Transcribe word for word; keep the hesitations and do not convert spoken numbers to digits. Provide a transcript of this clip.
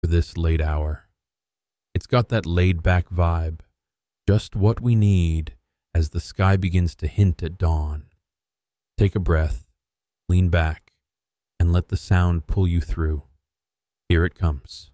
for this late hour. It's got that laid-back vibe, just what we need as the sky begins to hint at dawn. Take a breath, lean back, and let the sound pull you through. Here it comes.